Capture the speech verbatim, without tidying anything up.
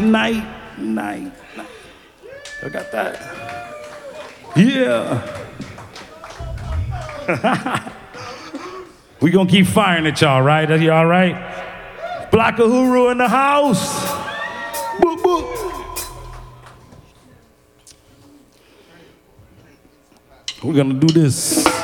night, night, night. I got that. Yeah. We gonna keep firing at y'all, right? Are you all right? Block of Huru in the house. Boop, boop. We're gonna do this.